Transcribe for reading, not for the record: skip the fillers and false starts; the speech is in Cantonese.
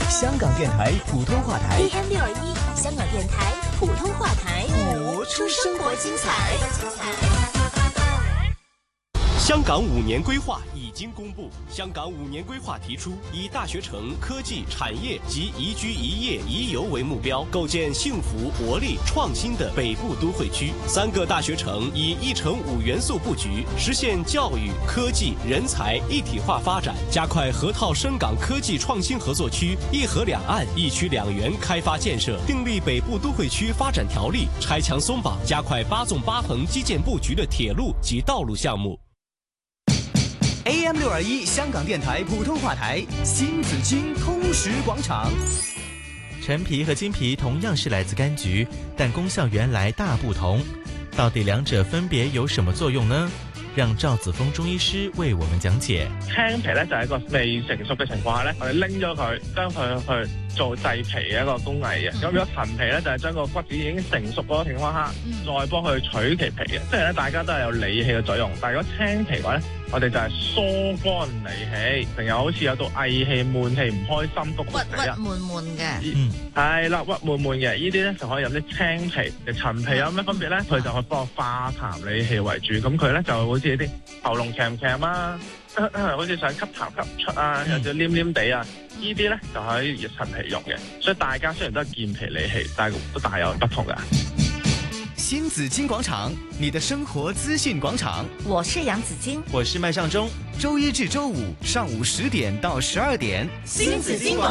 香港電台普通話台 AM621 香港電台普通話台，活出生活精彩。 香港5年規劃已經公布，香港5年規劃提出以大學城、科技、產業及宜居宜業宜遊為目標，構建幸福、活力、創新的北部都會區。3個大學城以1城5元素布局，實現教育、科技、人才一體化發展，加快河套深港科技創新合作區1河2岸1區2園開發建設，訂立北部都會區發展條例，拆牆鬆綁，加快8縱8橫基建布局的鐵路及道路項目。 AM621 香港電台普通話台，新紫荊通識廣場。 陳皮和金皮同樣是來自柑橘，但功效原來大不同。到底兩者分別有什麼作用呢？讓趙子峰中醫師為我們講解。 青皮咧就係一個未成熟嘅情況下咧，我哋拎咗佢，將佢去做製皮嘅一個工藝嘅。咁如果陳皮咧就係將個骨子已經成熟嗰個情況下，再幫佢取其皮嘅。即係咧大家都係有理氣嘅作用，但係如果青皮嘅話咧，我哋就係疏肝理氣，成日好似有到翳氣、悶氣、唔開心都鬱悶嘅。 係啦，鬱悶嘅，呢啲咧就可以飲啲青皮。陳皮有咩分別咧？佢就係幫我化痰理氣為主，咁佢咧就好似啲喉嚨鉗啊，好似想吸痰吸唔出啊，有啲黏黏地啊，呢啲咧就可以陳皮用嘅。所以大家雖然都係健脾理氣，但係都大有不同嘅。 新紫荊廣場，你的生活資訊廣場。 我是楊子矜， 我是麥尚中。 周一至周五上午10點到12點， 新紫荊廣場。